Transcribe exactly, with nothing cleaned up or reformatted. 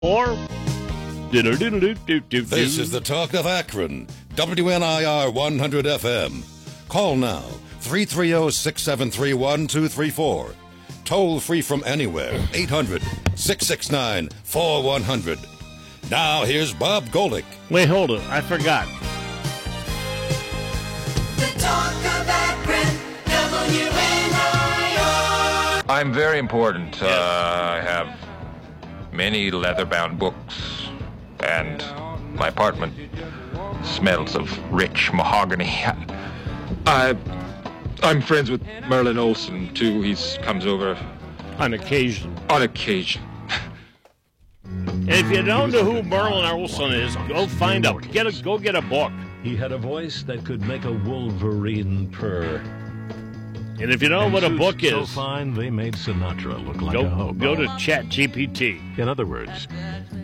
Or This is the talk of Akron, W N I R one hundred F M. Call now, three three zero, six seven three, one two three four. Toll free from anywhere, eight hundred, six six nine, four one zero zero. Now here's Bob Golick. Wait, hold it. I forgot. The talk of Akron, W N I R. I'm very important. Uh, I have many leather-bound books, and my apartment smells of rich mahogany. I, I'm friends with Merlin Olsen, too. He comes over On occasion. on occasion. And if you don't know who Merlin Olsen is, go find out. Get a, go get a book. He had a voice that could make a wolverine purr. And if you know And what a suits book so is, fine they made Sinatra look like a go, hobo. go to Chat G P T. In other words,